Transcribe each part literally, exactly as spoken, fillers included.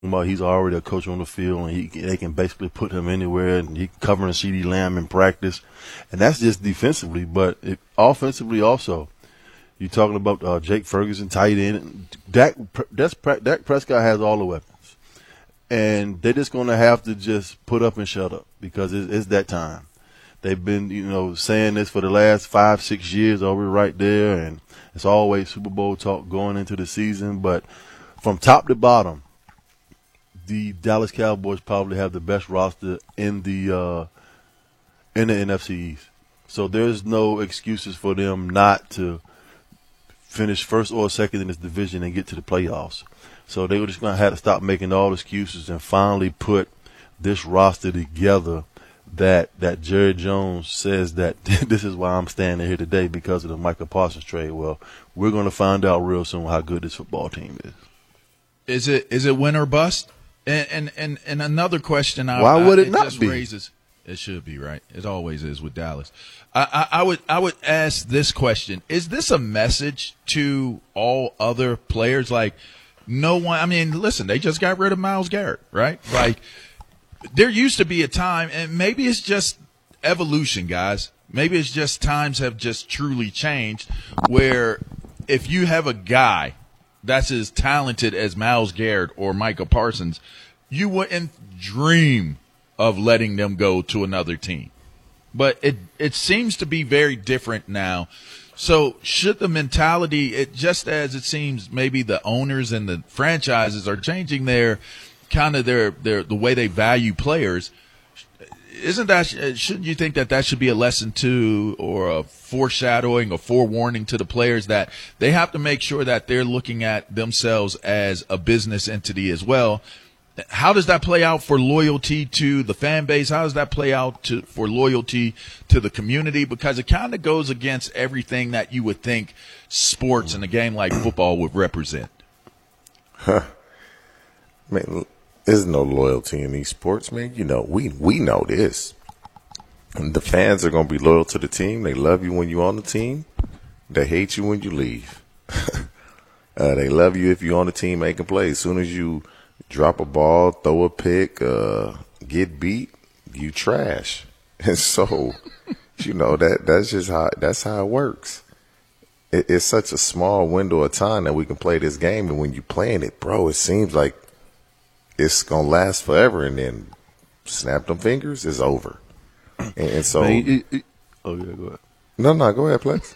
Well, he's already a coach on the field, and he they can basically put him anywhere, and he covering CeeDee Lamb in practice, and that's just defensively. But it, offensively, also, you're talking about uh, Jake Ferguson, tight end. Dak, that's, Dak Prescott has all the weapons, and they're just going to have to just put up and shut up because it's, it's that time. They've been, you know, saying this for the last five, six years over right there, and it's always Super Bowl talk going into the season. But from top to bottom, the Dallas Cowboys probably have the best roster in the uh, in the N F C East. So there's no excuses for them not to finish first or second in this division and get to the playoffs. So they were just going to have to stop making all excuses and finally put this roster together that that Jerry Jones says that this is why I'm standing here today because of the Micah Parsons trade. Well, we're going to find out real soon how good this football team is. Is it is it win or bust? And and and, and another question I why would it, I, it not just be? Raises, it should be, right? It always is with Dallas. I, I, I would I would ask this question: is this a message to all other players? Like, no one. I mean, listen, they just got rid of Myles Garrett, right? Like, there used to be a time, and maybe it's just evolution, guys. Maybe it's just times have just truly changed, where if you have a guy that's as talented as Myles Garrett or Micah Parsons, you wouldn't dream of letting them go to another team. But it it seems to be very different now. So should the mentality, it just as it seems maybe the owners and the franchises are changing their kind of their, their the way they value players, isn't that, shouldn't you think that that should be a lesson to, or a foreshadowing or forewarning to the players that they have to make sure that they're looking at themselves as a business entity as well? How does that play out for loyalty to the fan base? How does that play out to, for loyalty to the community? Because it kind of goes against everything that you would think sports and a game like football would represent. Huh. Man, there's no loyalty in these sports, man. You know, we we know this. And the fans are going to be loyal to the team. They love you when you're on the team. They hate you when you leave. uh, they love you if you're on the team making plays. As soon as you drop a ball, throw a pick, uh, get beat, you trash. And so, you know, that that's just how that's how it works. It, it's such a small window of time that we can play this game, and when you're playing it, bro, it seems like it's gonna last forever, and then snap them fingers, it's over. And, and so, Man, it, it, oh yeah, go ahead. No, no, go ahead, Plex.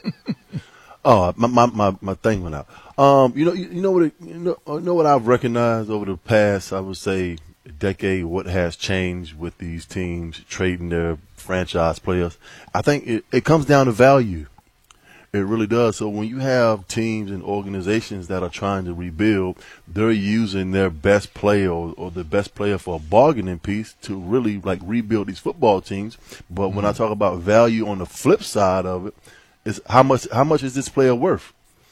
Oh, my, my my my thing went out. Um, you know, you, you know what, it, you know, you know what I've recognized over the past, I would say, decade. What has changed with these teams trading their franchise players? I think it, it comes down to value. It really does. So when you have teams and organizations that are trying to rebuild, they're using their best player or, or the best player for a bargaining piece to really like rebuild these football teams. But mm-hmm. when I talk about value on the flip side of it, is how much how much is this player worth?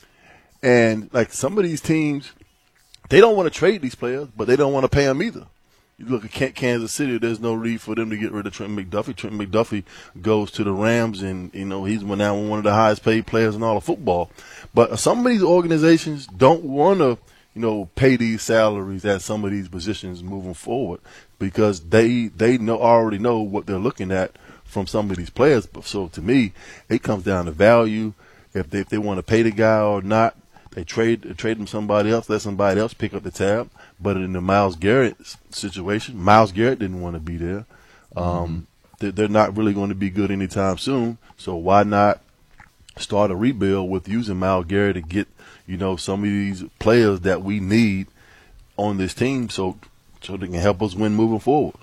And like some of these teams, they don't want to trade these players, but they don't want to pay them either. You look at Kansas City, there's no need for them to get rid of Trent McDuffie. Trent McDuffie goes to the Rams, and, you know, he's now one of the highest paid players in all of football. But some of these organizations don't want to, you know, pay these salaries at some of these positions moving forward because they they know already know what they're looking at from some of these players. So to me, it comes down to value. If they, if they want to pay the guy or not, they trade trade him somebody else, let somebody else pick up the tab. But in the Myles Garrett situation, Myles Garrett didn't want to be there. Um, mm-hmm. They're not really going to be good anytime soon. So why not start a rebuild with using Myles Garrett to get, you know, some of these players that we need on this team so so they can help us win moving forward.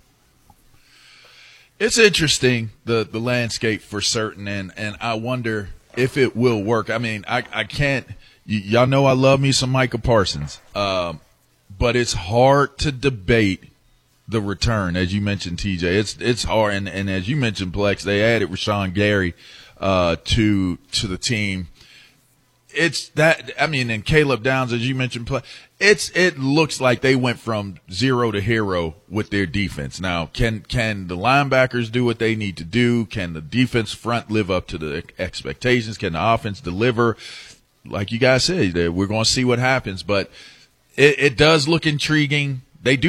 It's interesting, the, the landscape for certain, and, and I wonder if it will work. I mean, I, I can't – y'all know I love me some Micah Parsons. Um, but it's hard to debate the return, as you mentioned, T J. It's it's hard, and, and as you mentioned, Plex, they added Rashawn Gary uh, to to the team. It's that, I mean, and Caleb Downs, as you mentioned, Plex, it's it looks like they went from zero to hero with their defense. Now, can can the linebackers do what they need to do? Can the defense front live up to the expectations? Can the offense deliver? Like you guys said, we're going to see what happens, but it, it does look intriguing. They do